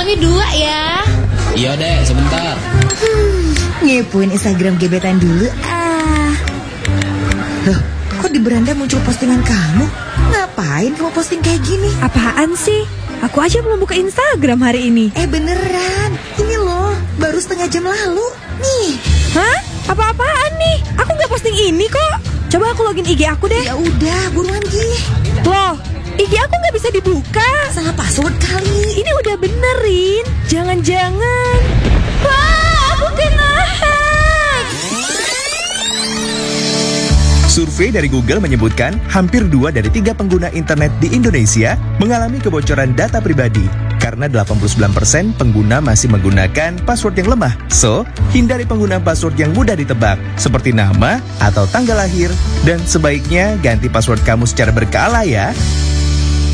teleponnya 2 ya. Iya dek, sebentar. Ngepoin Instagram gebetan dulu Loh, kok di beranda muncul postingan kamu? Ngapain kamu posting kayak gini? Apaan sih? Aku aja belum buka Instagram hari ini. Beneran, ini loh, baru setengah jam lalu. Nih. Hah? Apa-apaan nih? Aku nggak posting ini kok. Coba aku login IG aku deh. Ya udah, buruan Gi. Loh, IG aku nggak bisa dibuka. Salah password kali. Ini udah benerin. Jangan-jangan. Wah, aku kena hack. Survei dari Google menyebutkan hampir 2 dari 3 pengguna internet di Indonesia mengalami kebocoran data pribadi karena 89% pengguna masih menggunakan password yang lemah. So, hindari penggunaan password yang mudah ditebak seperti nama atau tanggal lahir dan sebaiknya ganti password kamu secara berkala ya.